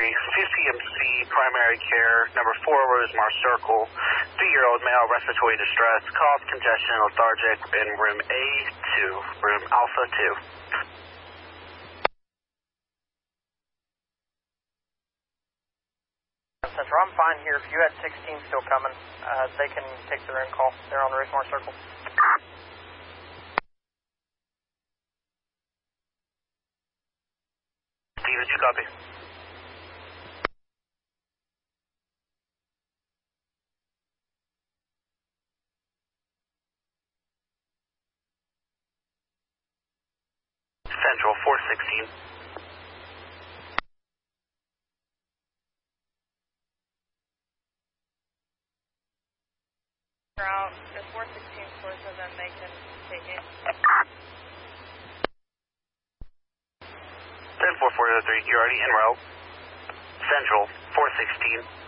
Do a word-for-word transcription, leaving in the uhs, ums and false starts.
C C M C primary care, number four, Rosemar Circle, three-year-old male, respiratory distress, cough, congestion, lethargic, in room A two, room Alpha two. Central, I'm fine here. If you had sixteen still coming, uh, they can take their own call. They're on the Rosemar Circle. Steve, did you copy? Central, four sixteen. Out, if four sixteen scores, so then they can take it. ten four four zero three, you're already en route. Central, four sixteen.